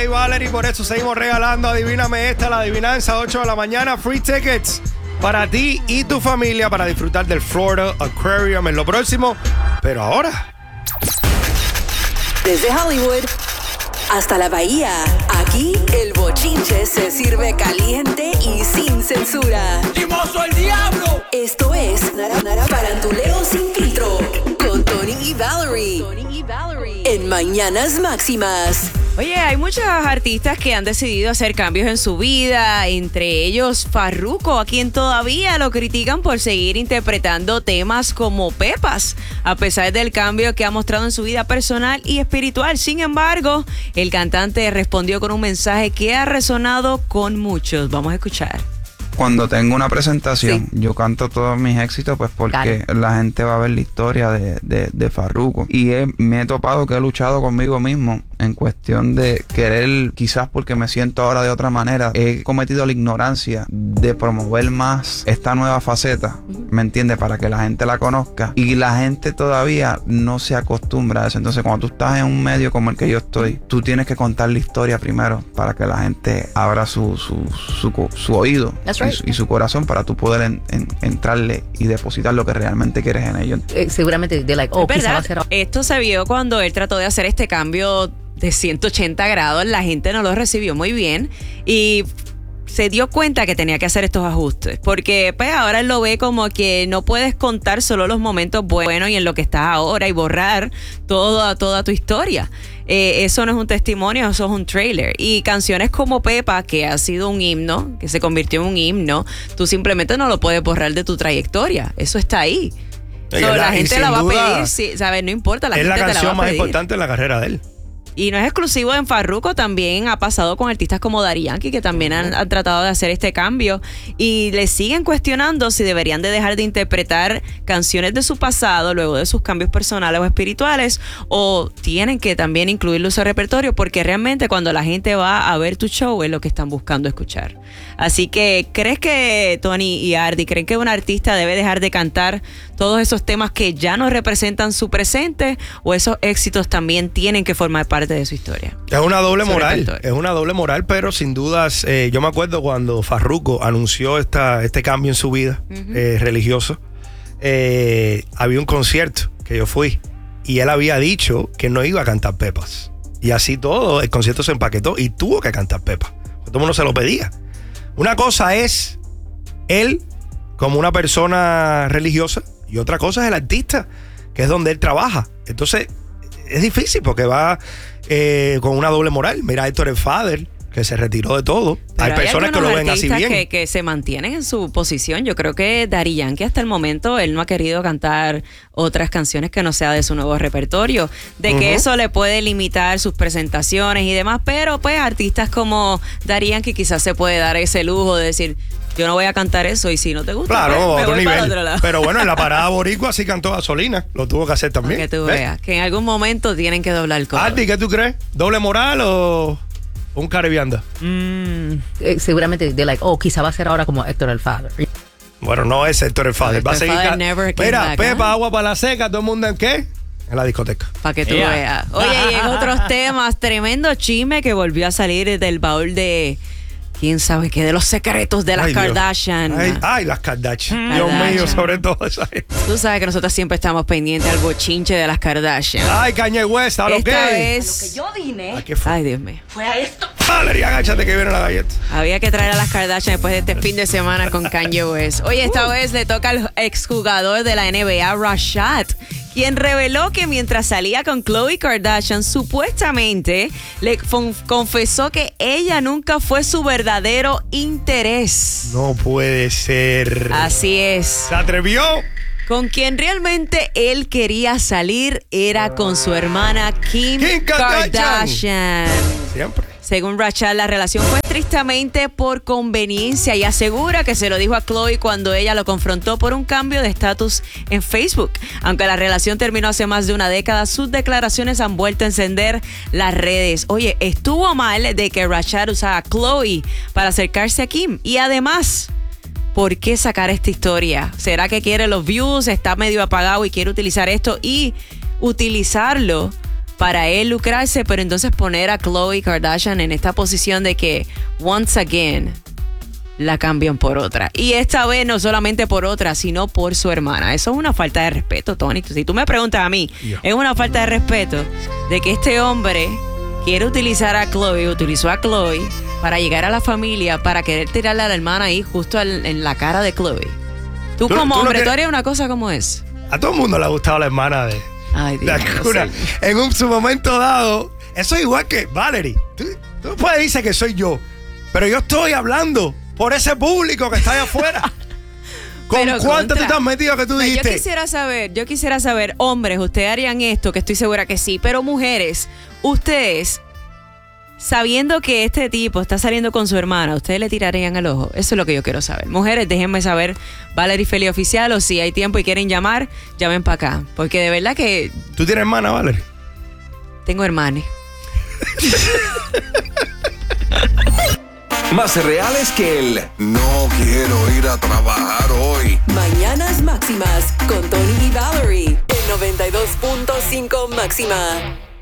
y Valerie, por eso seguimos regalando Adivíname Esta, la adivinanza, 8 de la mañana, free tickets para ti y tu familia para disfrutar del Florida Aquarium en lo próximo. Pero ahora, desde Hollywood hasta la Bahía, aquí el bochinche se sirve caliente y sin censura. ¡Chimoso el diablo! Esto es Faranduleo sin filtro con Tony y Valerie. En Mañanas Máximas. Oye, hay muchos artistas que han decidido hacer cambios en su vida, entre ellos Farruko, a quien todavía lo critican por seguir interpretando temas como Pepas, a pesar del cambio que ha mostrado en su vida personal y espiritual. Sin embargo, el cantante respondió con un mensaje que ha resonado con muchos. Vamos a escuchar. Cuando tengo una presentación, yo canto todos mis éxitos, pues porque la gente va a ver la historia de Farruko. Y me he topado que he luchado conmigo mismo en cuestión de querer, quizás porque me siento ahora de otra manera, he cometido la ignorancia de promover más esta nueva faceta, ¿me entiendes? Para que la gente la conozca. Y la gente todavía no se acostumbra a eso. Entonces, cuando tú estás en un medio como el que yo estoy, tú tienes que contar la historia primero para que la gente abra su oído y su corazón para tú poder entrarle y depositar lo que realmente quieres en ellos. Seguramente de like, es verdad, esto se vio cuando él trató de hacer este cambio de 180 grados, la gente no lo recibió muy bien y se dio cuenta que tenía que hacer estos ajustes, porque pues ahora él lo ve como que no puedes contar solo los momentos buenos y en lo que estás ahora y borrar toda tu historia. Eso no es un testimonio, eso es un trailer. Y canciones como Pepa, que ha sido un himno, que se convirtió en un himno, tú simplemente no lo puedes borrar de tu trayectoria. Eso está ahí. La gente la va a pedir, sí, ¿sabes? No importa, la gente te la va a pedir. Es la canción más importante en la carrera de él. Y no es exclusivo en Farruko, también ha pasado con artistas como Daddy Yankee, que también han tratado de hacer este cambio y le siguen cuestionando si deberían de dejar de interpretar canciones de su pasado luego de sus cambios personales o espirituales, o tienen que también incluirlo en su repertorio, porque realmente cuando la gente va a ver tu show es lo que están buscando escuchar. Así que, ¿crees que Tony y Ardi, creen que un artista debe dejar de cantar todos esos temas que ya no representan su presente, o esos éxitos también tienen que formar parte de su historia? Es una doble moral, pero sin dudas, yo me acuerdo cuando Farruko anunció este cambio en su vida religioso, había un concierto que yo fui y él había dicho que no iba a cantar Pepas, y así todo, el concierto se empaquetó y tuvo que cantar Pepas, todo el mundo se lo pedía. Una cosa es él como una persona religiosa y otra cosa es el artista, que es donde él trabaja. Entonces es difícil porque va con una doble moral. Mira, Héctor el Father, que se retiró de todo. Hay personas que lo ven así bien. Que se mantienen en su posición. Yo creo que Daddy Yankee hasta el momento él no ha querido cantar otras canciones que no sea de su nuevo repertorio. De que eso le puede limitar sus presentaciones y demás, pero pues artistas como Daddy Yankee quizás se puede dar ese lujo de decir, yo no voy a cantar eso, y si no te gusta, claro, pues, me otro voy nivel. para otro lado. Pero bueno, en la parada boricua sí cantó Gasolina. Lo tuvo que hacer también. Que tú veas, que en algún momento tienen que doblar el codo. Ardi, ¿qué tú crees? ¿Doble moral o un caribianda? Seguramente de like, quizá va a ser ahora como Héctor el Father. Bueno, no es Héctor el Father. Va a seguir. Mira, Pepa, agua para la seca, todo el mundo ¿en qué? En la discoteca. Para que tú veas. Oye, y en otros temas, tremendo chisme que volvió a salir del baúl de quién sabe qué, de los secretos de las Kardashian. Ay, las Kardashian. Dios mío, sobre todo esa gente. Tú sabes que nosotros siempre estamos pendientes al bochinche de las Kardashian. Ay, Kanye West, ¿a lo que? Esta vez, lo que yo dije. Ay, Dios mío. Fue a esto. Valeria, agáchate que viene la galleta. Había que traer a las Kardashian después de este fin de semana con Kanye West. Oye, esta vez le toca al exjugador de la NBA, Rashad, quien reveló que mientras salía con Khloe Kardashian, supuestamente le confesó que ella nunca fue su verdadero interés. No puede ser. Así es. ¿Se atrevió? Con quien realmente él quería salir era con su hermana Kim Kardashian. Siempre. Según Rashad, la relación fue estrictamente por conveniencia y asegura que se lo dijo a Khloe cuando ella lo confrontó por un cambio de estatus en Facebook. Aunque la relación terminó hace más de una década, sus declaraciones han vuelto a encender las redes. Oye, estuvo mal de que Rashad usara a Khloe para acercarse a Kim. Y además, ¿por qué sacar esta historia? ¿Será que quiere los views? ¿Está medio apagado y quiere utilizar esto y utilizarlo para él lucrarse, pero entonces poner a Khloe Kardashian en esta posición de que once again la cambian por otra. Y esta vez no solamente por otra, sino por su hermana. Eso es una falta de respeto, Tony. Si tú me preguntas a mí, es una falta de respeto de que este hombre quiere utilizar a Khloe, utilizó a Khloe para llegar a la familia, para querer tirarle a la hermana ahí justo en la cara de Khloe. Tú como hombre, ¿tú harías una cosa como es? A todo el mundo le ha gustado la hermana de Akura. En su momento dado, eso es igual que Valerie. Tú no puedes decir que soy yo, pero yo estoy hablando por ese público que está allá afuera. ¿Con cuánto tú te has metido que tú dijiste? Yo quisiera saber, hombres, ¿ustedes harían esto? Que estoy segura que sí. Pero mujeres, ustedes, sabiendo que este tipo está saliendo con su hermana, ¿ustedes le tirarían el ojo? Eso es lo que yo quiero saber. Mujeres, déjenme saber, Valerie Feli Oficial, o si hay tiempo y quieren llamar, llamen para acá. Porque de verdad que... ¿Tú tienes hermana, Valerie? Tengo hermanes. Más reales que el no quiero ir a trabajar hoy. Mañanas Máximas con Tony y Valerie en 92.5 Máxima.